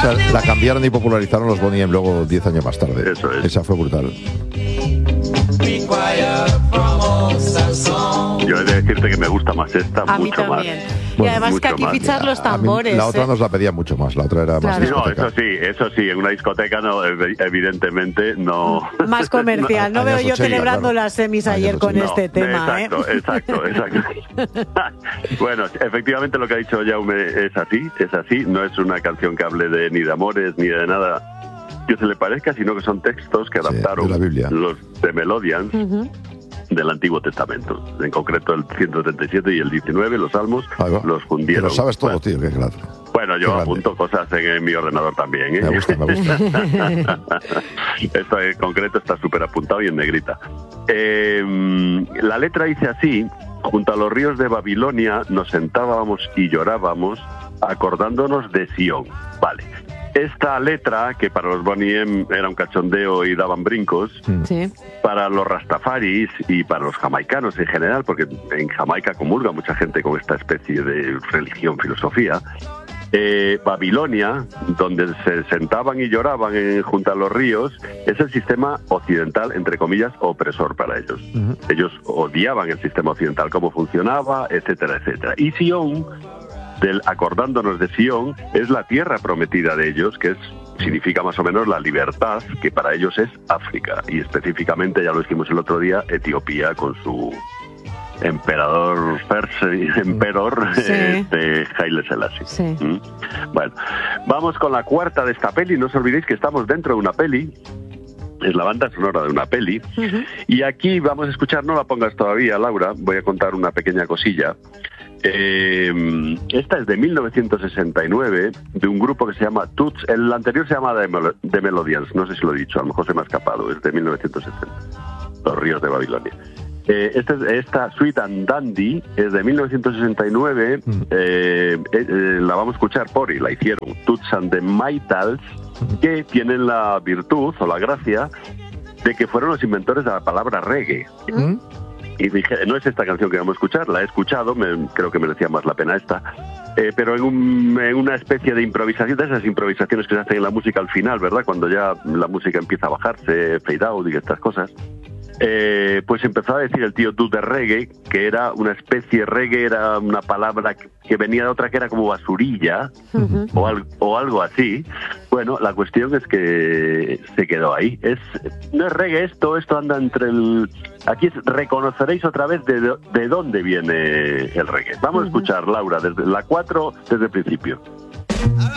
Esa la cambiaron y popularizaron los Bonnie M luego 10 años más tarde. Eso es. Esa fue brutal. Yo he de decirte que me gusta más esta, A mí mucho más. también. Y además que aquí fichas los tambores. La otra nos la pedía mucho más, la otra era más Claro. No, discoteca. eso sí, en una discoteca no, evidentemente no. Más comercial. No veo Años yo 80, celebrando claro. las semis ayer Años con 80. este tema. Exacto. Bueno, efectivamente lo que ha dicho Jaume es así. No es una canción que hable ni de amores ni de nada que se le parezca, sino que son textos que adaptaron de la Biblia. los de Melodians del Antiguo Testamento, en concreto el 137 y el 19, los Salmos, los fundieron. Lo sabes todo, Bueno, tío, qué claro. Bueno, yo apunto cosas en mi ordenador también, ¿eh? Me gusta. Esto en concreto está súper apuntado y en negrita. La letra dice así: junto a los ríos de Babilonia nos sentábamos y llorábamos acordándonos de Sión. Vale. Esta letra, que para los Bonnie M era un cachondeo y daban brincos, Sí. para los rastafaris y para los jamaicanos en general, porque en Jamaica comulga mucha gente con esta especie de religión, filosofía, Babilonia, donde se sentaban y lloraban junto a los ríos, es el sistema occidental, entre comillas, opresor para ellos. Ellos odiaban el sistema occidental, cómo funcionaba, etcétera, etcétera. Y Sion, acordándonos de Sion, es la tierra prometida de ellos, que significa más o menos la libertad, que para ellos es África, y específicamente, ya lo dijimos el otro día, Etiopía con su emperador Haile Selassie. Sí. Bueno, vamos con la cuarta de esta peli. No os olvidéis que estamos dentro de una peli. Es la banda sonora de una peli. Y aquí vamos a escuchar, no la pongas todavía, Laura, voy a contar una pequeña cosilla. Esta es de 1969, de un grupo que se llama Toots. El anterior se llama The Melodians, no sé si lo he dicho, a lo mejor se me ha escapado. Es de 1960, Los ríos de Babilonia. Esta Sweet and Dandy es de 1969. La vamos a escuchar y la hicieron Toots and the Maytals, que tienen la virtud o la gracia de que fueron los inventores de la palabra reggae. Y dije, no es esta canción que vamos a escuchar, la he escuchado, creo que merecía más la pena esta, pero en una especie de improvisación, de esas improvisaciones que se hacen en la música al final, ¿verdad? Cuando ya la música empieza a bajarse, fade out y estas cosas. Pues empezó a decir el tío tú de reggae, que era una especie, reggae era una palabra que venía de otra que era como basurilla, o algo así. Bueno, la cuestión es que se quedó ahí. No es reggae esto anda entre aquí reconoceréis otra vez de dónde viene el reggae. Vamos a escuchar, Laura, desde la 4, desde el principio.